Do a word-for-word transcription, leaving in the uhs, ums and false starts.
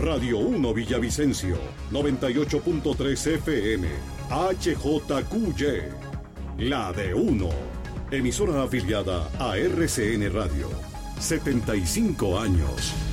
Radio uno Villavicencio, noventa y ocho punto tres F M, H J Q Y, la de uno. Emisora afiliada a R C N Radio. setenta y cinco años.